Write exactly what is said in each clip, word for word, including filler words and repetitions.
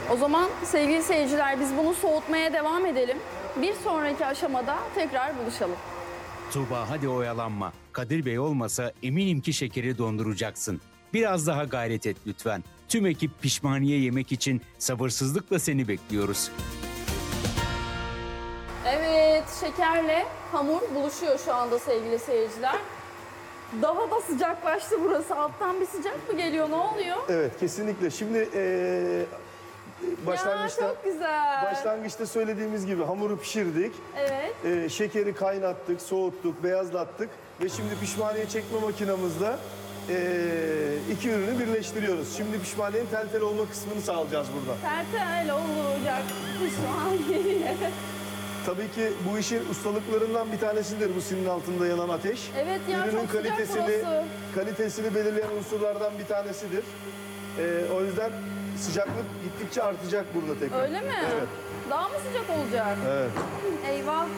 O zaman sevgili seyirciler biz bunu soğutmaya devam edelim. Bir sonraki aşamada tekrar buluşalım. Tuğba hadi oyalanma. Kadir Bey olmasa eminim ki şekeri donduracaksın. Biraz daha gayret et lütfen. Tüm ekip pişmaniye yemek için sabırsızlıkla seni bekliyoruz. Evet, şekerle hamur buluşuyor şu anda sevgili seyirciler. Daha da sıcaklaştı burası. Alttan bir sıcak mı geliyor? Ne oluyor? Evet, kesinlikle. Şimdi eee başlangıçta Ya çok güzel. başlangıçta söylediğimiz gibi hamuru pişirdik. Evet. Eee, şekeri kaynattık, soğuttuk, beyazlattık ve şimdi pişmaniye çekme makinamızda eee, iki ürünü birleştiriyoruz. Şimdi pişmaniyenin tel tel olma kısmını sağlayacağız burada. Tertel olacak pişmaniye. Tabii ki bu işin ustalıklarından bir tanesidir bu sinin altında yanan ateş. Evet ya, Ürünün çok sıcak kalitesini burası. kalitesini belirleyen unsurlardan bir tanesidir. Eee, o yüzden sıcaklık gittikçe artacak burada tekrar. Öyle mi? Evet. Daha mı sıcak olacak? Evet. Eyvah.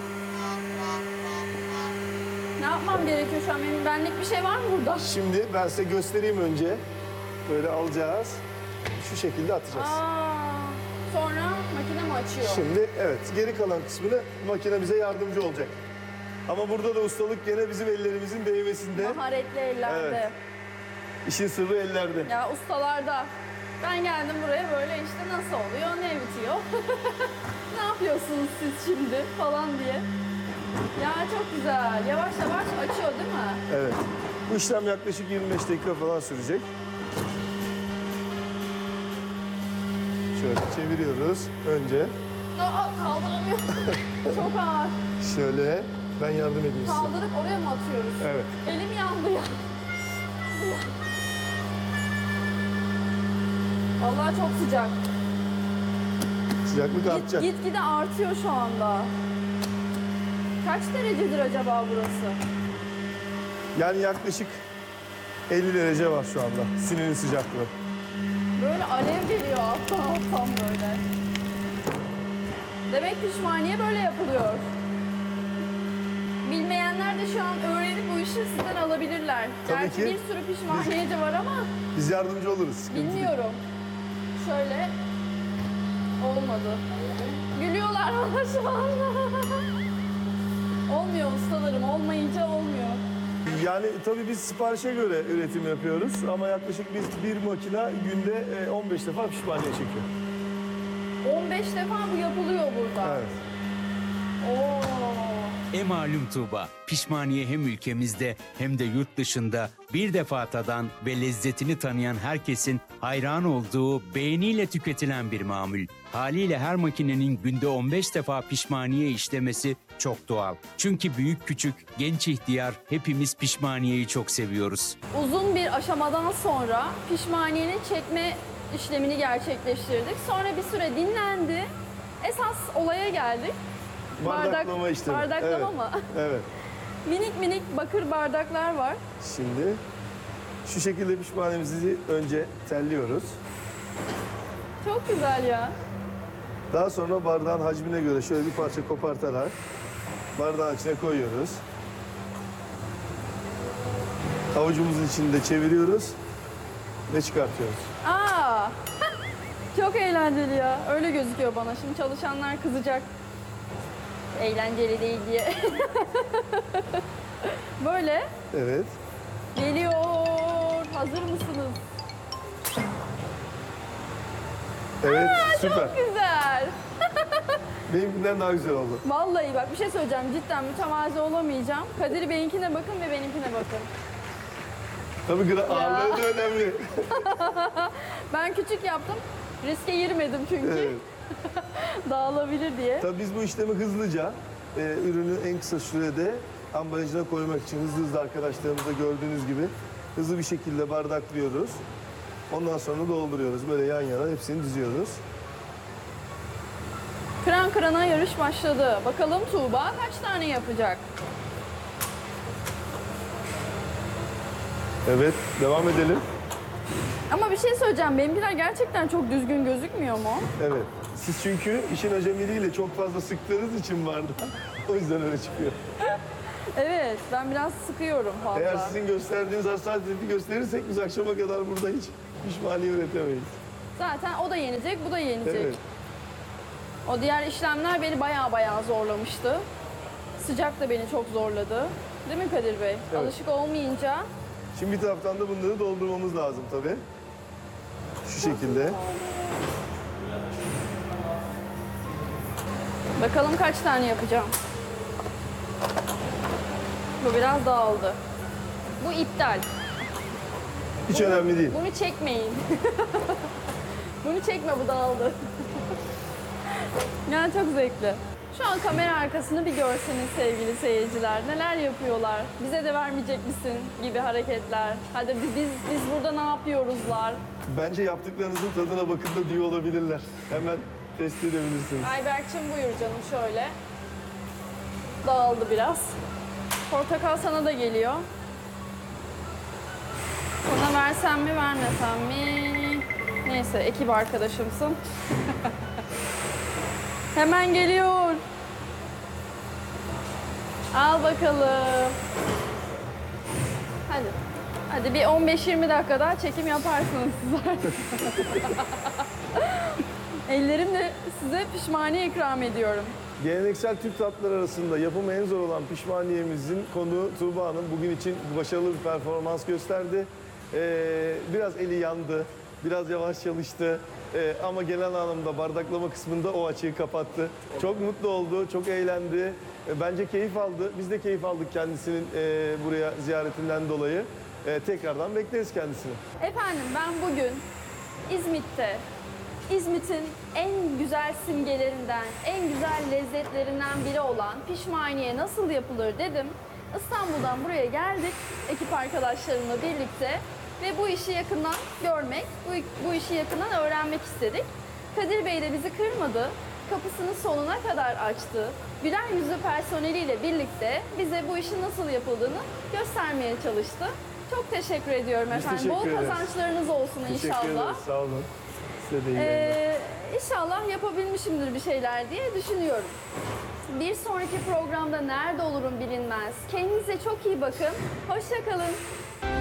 Ne yapmam gerekiyor şu an? Benim benlik bir şey var mı burada? Şimdi ben size göstereyim önce. Böyle alacağız. Şu şekilde atacağız. Aa, sonra makine mi açıyor? Şimdi evet, geri kalan kısmını makine bize yardımcı olacak. Ama burada da ustalık gene bizim ellerimizin değmesinde. Maharetli ellerde. Evet. İşin sırrı ellerde. Ya ustalarda. Ben geldim buraya böyle işte nasıl oluyor, ne bitiyor? Ne yapıyorsunuz siz şimdi falan diye. Ya çok güzel. Yavaş yavaş açıyor değil mi? Evet. Bu işlem yaklaşık yirmi beş dakika falan sürecek. Şöyle çeviriyoruz önce. Aa, kaldıramıyorum. Çok ağır. Şöyle ben yardım edeyim size. Kaldırıp oraya mı atıyoruz? Evet. Elim yandı ya. Vallahi çok sıcak. Sıcaklık Git, artacak. gitgide artıyor şu anda. Kaç derecedir acaba burası? Yani yaklaşık elli derece var şu anda sininin sıcaklığı. Böyle alev geliyor alttan alttan böyle. Demek pişmaniye böyle yapılıyor. Bilmeyenler de şu an öğrenip bu işi sizden alabilirler. Tabii Gerçi ki. bir sürü pişmaniyeci var ama Biz yardımcı oluruz. sıkıntı değil. bilmiyorum. Şöyle olmadı. Gülüyorlar bana şu anda. Olmuyor ustalarım, olmayınca olmuyor. Yani tabii biz siparişe göre üretim yapıyoruz ama yaklaşık biz bir makina günde e, on beş defa pişmaniye çekiyor. on beş defa bu yapılıyor burada. Evet. Oo. E malum Tuğba, pişmaniye hem ülkemizde hem de yurt dışında bir defa tadan ve lezzetini tanıyan herkesin hayran olduğu, beğeniyle tüketilen bir mamul. Haliyle her makinenin günde on beş defa pişmaniye işlemesi çok doğal. Çünkü büyük küçük, genç ihtiyar hepimiz pişmaniyeyi çok seviyoruz. Uzun bir aşamadan sonra pişmaniyenin çekme işlemini gerçekleştirdik. Sonra bir süre dinlendi. Esas olaya geldik. Bardaklama işlemi. Bardaklama Evet. mı? Evet. Minik minik bakır bardaklar var. Şimdi şu şekilde pişmaniyemizi önce telliyoruz. Çok güzel ya. Daha sonra bardağın hacmine göre şöyle bir parça kopartarak bardağın içine koyuyoruz. Avucumuzun içinde çeviriyoruz ve çıkartıyoruz. Aa! Çok eğlenceli ya. Öyle gözüküyor bana. Şimdi çalışanlar kızacak. Eğlenceli değil diye. Böyle Evet. geliyor. Hazır mısınız? Evet, Aa, süper. çok güzel. Benimkinden daha güzel oldu. Vallahi bak bir şey söyleyeceğim. Cidden mütevazi olamayacağım. Kadir Bey'inkine bakın ve benimkine bakın. Tabii gra- ağırlığı da önemli. Ben küçük yaptım. Riske girmedim çünkü. Evet. Dağılabilir diye. Tabii biz bu işlemi hızlıca, e, ürünü en kısa sürede ambalajına koymak için hızlı hızlı arkadaşlarımızda gördüğünüz gibi hızlı bir şekilde bardaklıyoruz. Ondan sonra dolduruyoruz. Böyle yan yana hepsini diziyoruz. Kıran kırana yarış başladı. Bakalım Tuğba kaç tane yapacak? Evet, devam edelim. Ama bir şey söyleyeceğim. Benimkiler gerçekten çok düzgün gözükmüyor mu? Evet. Siz çünkü işin acemiliğiyle çok fazla sıktığınız için vardı. O yüzden öyle çıkıyor. Evet, ben biraz sıkıyorum fazla. Eğer sizin gösterdiğiniz hassasiyeti gösterirsek biz akşama kadar burada hiç pişmaniye üretemeyiz. Zaten o da yenecek, bu da yenecek. Evet. O diğer işlemler beni baya baya zorlamıştı. Sıcak da beni çok zorladı. Değil mi Kadir Bey? Evet. Alışık olmayınca Şimdi bir taraftan da bunları doldurmamız lazım tabii. Şu şekilde. bakalım kaç tane yapacağım. Bu biraz dağıldı. Bu iptal. Hiç önemli değil. Bunu çekmeyin. Bunu çekme, bu dağıldı. Yani çok zevkli. Şu an kamera arkasını bir görseniz sevgili seyirciler. Neler yapıyorlar? Bize de vermeyecek misin gibi hareketler. Hadi biz, biz, biz burada ne yapıyoruzlar? Bence yaptıklarınızın tadına bakın da diyor olabilirler. Hemen test edebilirsiniz. Ayberk'cim buyur canım şöyle. Dağıldı biraz. Portakal sana da geliyor. Sana versem mi vermesem mi? Neyse, ekip arkadaşımsın. Hemen geliyor. Al bakalım. Hadi. Hadi bir on beş yirmi dakika daha çekim yaparsınız sizler. Ellerimle size pişmaniye ikram ediyorum. Geleneksel Türk tatlıları arasında yapımı en zor olan pişmaniyemizin konuğu Tuğba Hanım bugün için başarılı bir performans gösterdi. Ee, biraz eli yandı, biraz yavaş çalıştı Ee, ama genel anlamda bardaklama kısmında o açığı kapattı. Çok mutlu oldu, çok eğlendi. Ee, bence keyif aldı. Biz de keyif aldık kendisinin e, buraya ziyaretinden dolayı. Ee, tekrardan bekleriz kendisini. Efendim ben bugün İzmit'te, İzmit'in en güzel simgelerinden, en güzel lezzetlerinden biri olan pişmaniye nasıl yapılır dedim. İstanbul'dan buraya geldik ekip arkadaşlarımla birlikte ve bu işi yakından görmek, bu, bu işi yakından öğrenmek istedik. Kadir Bey de bizi kırmadı, kapısını sonuna kadar açtı. Güler yüzlü personeliyle birlikte bize bu işin nasıl yapıldığını göstermeye çalıştı. Çok teşekkür ediyorum Biz efendim. teşekkür Bol ederiz. kazançlarınız olsun Teşekkür inşallah. ederiz, sağ olun. Size de iyi yayınlar. Ee, inşallah yapabilmişimdir bir şeyler diye düşünüyorum. Bir sonraki programda nerede olurum bilinmez. Kendinize çok iyi bakın. Hoşça kalın.